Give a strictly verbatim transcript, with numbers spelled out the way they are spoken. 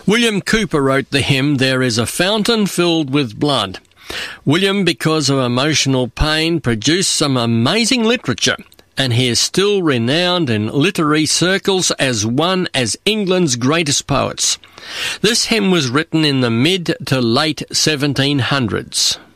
William Cowper wrote the hymn, "There is a fountain filled with blood." William, because of emotional pain, produced some amazing literature, and he is still renowned in literary circles as one of England's greatest poets. This hymn was written in the mid to late seventeen hundreds.